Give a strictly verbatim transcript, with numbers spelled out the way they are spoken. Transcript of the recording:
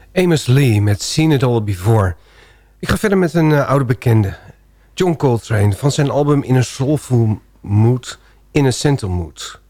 Amos Lee met Seen It All Before. Ik ga verder met een uh, oude bekende. John Coltrane van zijn album In a Soulful Mood, In a Sentimental Mood.